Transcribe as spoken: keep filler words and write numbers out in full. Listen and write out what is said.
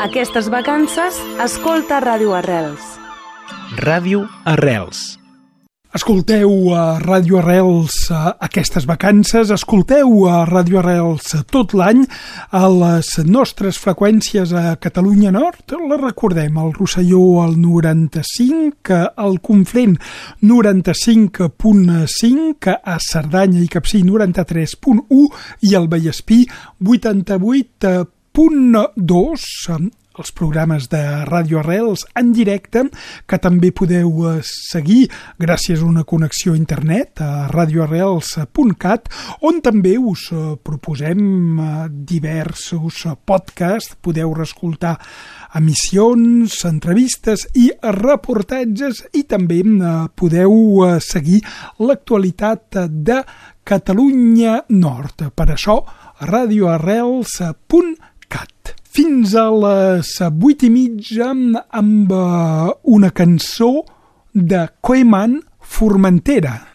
Aquestes vacances, escolta Ràdio Arrels. Ràdio Arrels. Escolteu a Ràdio Arrels aquestes vacances, escolteu a Ràdio Arrels tot l'any a les nostres freqüències a Catalunya Nord. La recordem, al Rosselló al noranta-cinc, al Conflent noranta-cinc punt cinc, a Cerdanya i Capcir noranta-tres punt u i al Vallespí vuitanta-vuit punt dos. Els programes de Ràdio Arrels en directe, que també podeu seguir gràcies a una connexió a internet a radio arrels punt cat, on també us proposem diversos podcasts. Podeu reescoltar emissions, entrevistes i reportatges, i també podeu seguir l'actualitat de Catalunya Nord. Per això, radio arrels punt cat. Fins a les vuit i mitja amb una cançó de Koeman, Formentera.